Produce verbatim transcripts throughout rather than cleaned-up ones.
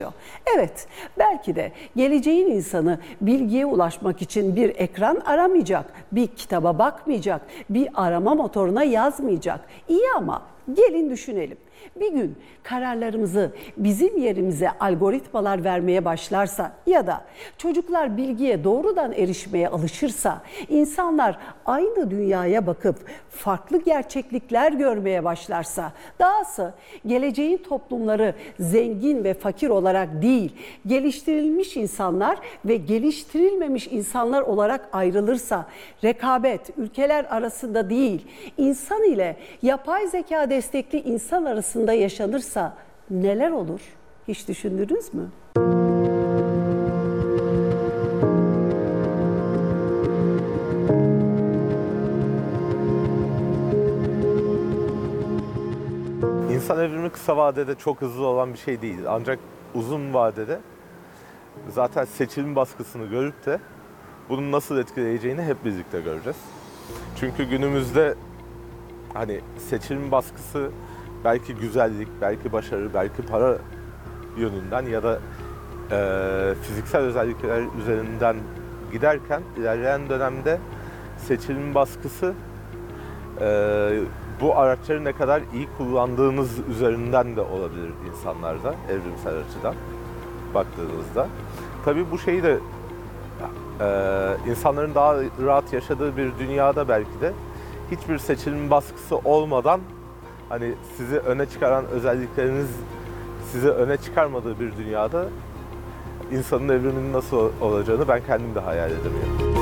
Evet, belki de geleceğin insanı bilgiye ulaşmak için bir ekran aramayacak, bir kitaba bakmayacak, bir arama motoruna yazmayacak. İyi ama gelin düşünelim. Bir gün kararlarımızı bizim yerimize algoritmalar vermeye başlarsa ya da çocuklar bilgiye doğrudan erişmeye alışırsa, insanlar aynı dünyaya bakıp farklı gerçeklikler görmeye başlarsa, dahası geleceğin toplumları zengin ve fakir olarak değil, geliştirilmiş insanlar ve geliştirilmemiş insanlar olarak ayrılırsa, rekabet ülkeler arasında değil, insan ile yapay zeka destekli insan arasında yaşanırsa neler olur? Hiç düşündünüz mü? İnsan evrimi kısa vadede çok hızlı olan bir şey değil. Ancak uzun vadede zaten seçilim baskısını görüp de bunun nasıl etkileyeceğini hep birlikte göreceğiz. Çünkü günümüzde hani seçilim baskısı belki güzellik, belki başarı, belki para yönünden ya da e, fiziksel özellikler üzerinden giderken ilerleyen dönemde seçilim baskısı e, bu araçları ne kadar iyi kullandığımız üzerinden de olabilir insanlarda, evrimsel açıdan baktığınızda. Tabii bu şeyi de e, insanların daha rahat yaşadığı bir dünyada belki de hiçbir seçilim baskısı olmadan hani sizi öne çıkaran özellikleriniz sizi öne çıkarmadığı bir dünyada insanın evriminin nasıl olacağını ben kendim de hayal edemiyorum.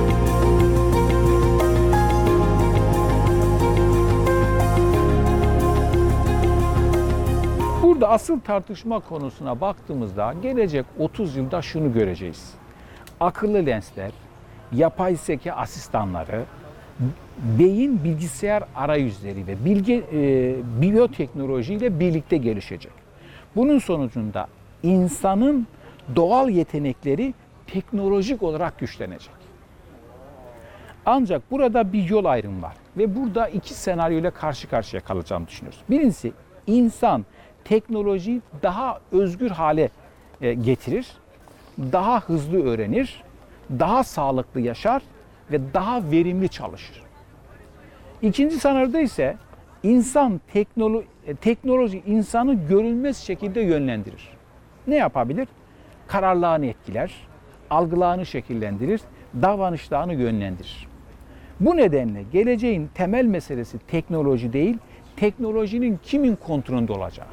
Burada asıl tartışma konusuna baktığımızda gelecek otuz yılda şunu göreceğiz. Akıllı lensler, yapay zeka asistanları, beyin bilgisayar arayüzleri ve bilgi, e, biyoteknoloji ile birlikte gelişecek. Bunun sonucunda insanın doğal yetenekleri teknolojik olarak güçlenecek. Ancak burada bir yol ayrımı var ve burada iki senaryo ile karşı karşıya kalacağını düşünüyoruz. Birincisi, insan teknolojiyi daha özgür hale getirir, daha hızlı öğrenir, daha sağlıklı yaşar ve daha verimli çalışır. İkinci senaryoda ise insan teknoloji, teknoloji insanı görünmez şekilde yönlendirir. Ne yapabilir? Kararlarını etkiler, algılarını şekillendirir, davranışlarını yönlendirir. Bu nedenle geleceğin temel meselesi teknoloji değil, teknolojinin kimin kontrolünde olacağı.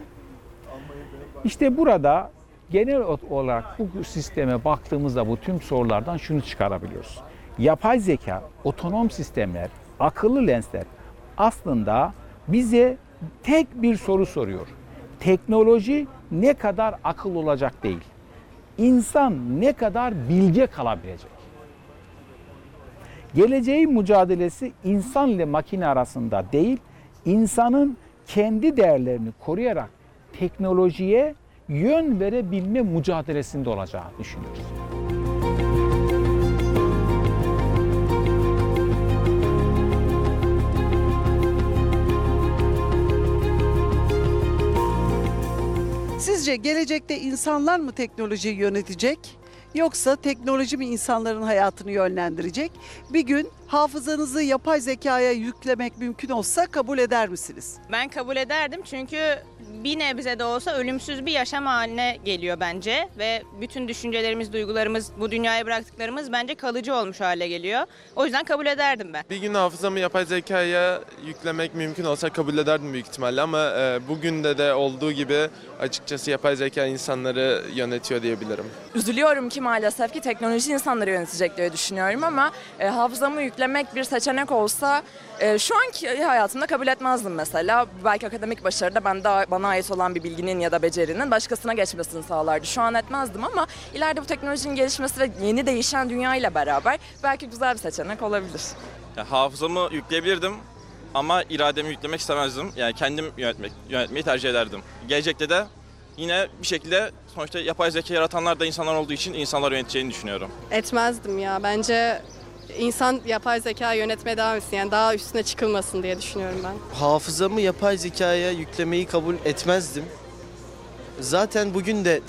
İşte burada genel olarak bu sisteme baktığımızda bu tüm sorulardan şunu çıkarabiliyoruz. Yapay zeka, otonom sistemler, akıllı lensler aslında bize tek bir soru soruyor. Teknoloji ne kadar akıl olacak değil. İnsan ne kadar bilge kalabilecek. Geleceğin mücadelesi insan ile makine arasında değil, insanın kendi değerlerini koruyarak teknolojiye yön verebilme mücadelesinde olacağı düşünüyoruz. Sizce gelecekte insanlar mı teknolojiyi yönetecek, yoksa teknoloji mi insanların hayatını yönlendirecek? Bir gün hafızanızı yapay zekaya yüklemek mümkün olsa kabul eder misiniz? Ben kabul ederdim çünkü bir nebze de olsa ölümsüz bir yaşam haline geliyor bence ve bütün düşüncelerimiz, duygularımız, bu dünyaya bıraktıklarımız bence kalıcı olmuş hale geliyor. O yüzden kabul ederdim ben. Bir gün hafızamı yapay zekaya yüklemek mümkün olsa kabul ederdim büyük ihtimalle ama e, bugün de de olduğu gibi açıkçası yapay zeka insanları yönetiyor diyebilirim. Üzülüyorum ki maalesef ki teknoloji insanları yönetecek diye düşünüyorum ama e, hafızamı yüklemek bir seçenek olsa e, şu anki hayatımda kabul etmezdim mesela. Belki akademik başarıda ben daha, bana ait olan bir bilginin ya da becerinin başkasına geçmesini sağlardı. Şu an etmezdim ama ileride bu teknolojinin gelişmesi ve yeni değişen dünya ile beraber belki güzel bir seçenek olabilir. Ya, hafızamı yükleyebilirdim ama irademi yüklemek istemezdim. Yani kendim yönetmek, yönetmeyi tercih ederdim. Gelecekte de yine bir şekilde sonuçta yapay zeka yaratanlar da insanlar olduğu için insanlar yöneteceğini düşünüyorum. Etmezdim ya. Bence insan yapay zeka yönetmeye devam etsin. Yani daha üstüne çıkılmasın diye düşünüyorum ben. Hafızamı yapay zekaya yüklemeyi kabul etmezdim. Zaten bugün de